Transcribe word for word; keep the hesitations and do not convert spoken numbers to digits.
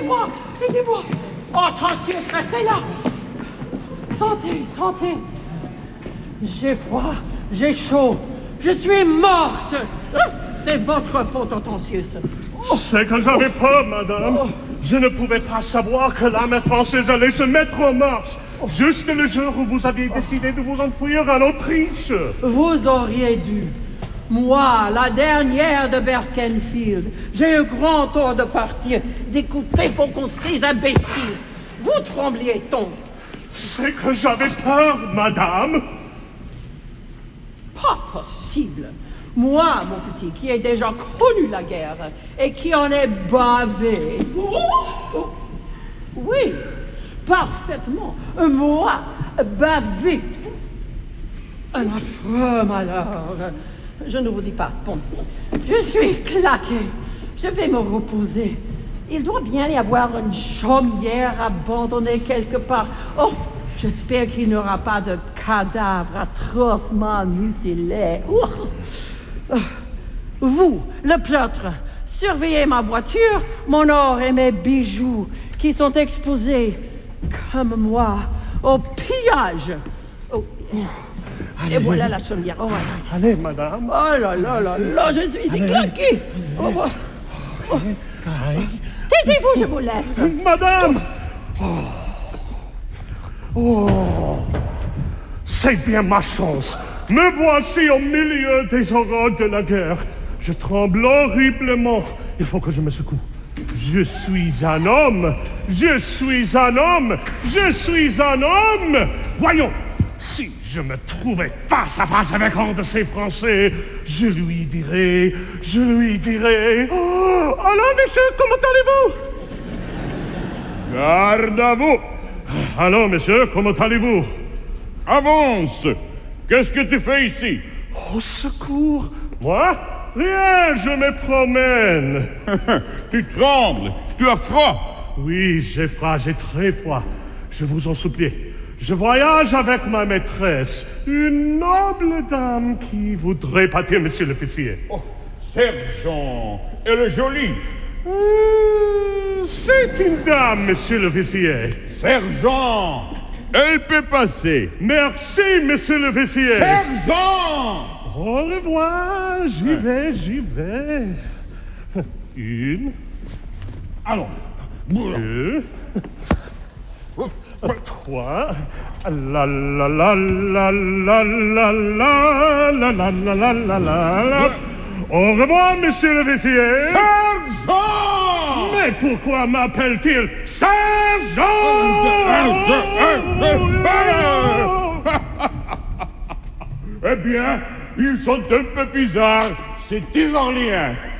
aidez-moi, aidez-moi. Oh, Tancieuse, restez là. Sentez, sentez. J'ai froid, j'ai chaud, je suis morte. C'est votre faute, Tancieuse. Oh. C'est que j'avais peur, madame. Oh. Je ne pouvais pas savoir que l'armée française allait se mettre en marche, oh. juste le jour où vous aviez décidé de vous enfuir en Autriche. Vous auriez dû. Moi, la dernière de Birkenfield, j'ai eu grand tort de partir, d'écouter vos conseils imbéciles. Vous trembliez donc. C'est que j'avais peur, madame. Pas possible. Moi, mon petit, qui ai déjà connu la guerre et qui en ai bavé. Oh, oui, parfaitement. Moi, bavé. Un affreux malheur. Je ne vous dis pas. Bon, je suis claqué. Je vais me reposer. Il doit bien y avoir une chaumière abandonnée quelque part. Oh, j'espère qu'il n'y aura pas de cadavre atrocement mutilé. Oh. Vous, le pleutre, surveillez ma voiture, mon or et mes bijoux qui sont exposés, comme moi, au pillage. Oh. Allez, et voilà la chaumière. Oh, voilà. Allez, madame. Oh là là là là, je suis ici claqué. Oh, oh. Oh. Taisez-vous, je vous laisse. Madame. Oh. Oh. C'est bien ma chance. Me voici au milieu des horreurs de la guerre. Je tremble horriblement. Il faut que je me secoue. Je suis un homme. Je suis un homme. Je suis un homme. Voyons. Si je me trouvais face à face avec un de ces Français, je lui dirais, je lui dirais... Oh, alors, monsieur, comment allez-vous? Garde à vous. Alors, monsieur, comment allez-vous? Avance. Qu'est-ce que tu fais ici? Au secours. Moi? Rien, je me promène. Tu trembles. Tu as froid. Oui, j'ai froid, j'ai très froid. Je vous en supplie. Je voyage avec ma maîtresse, une noble dame qui voudrait pâtir, monsieur l'officier. Oh, sergent, elle est jolie. Euh, c'est une dame, monsieur l'officier. Sergent, elle peut passer. Merci, monsieur l'officier. Sergent! Au revoir, j'y vais, j'y vais. Une. Allons. Deux. Trois. La la la la la la la la la la la la la. Au revoir, monsieur l'officier. Sergent! Mais pourquoi m'appelle-t-il Sergent? Eh bien, ils sont un peu bizarres, ces Tyroliens.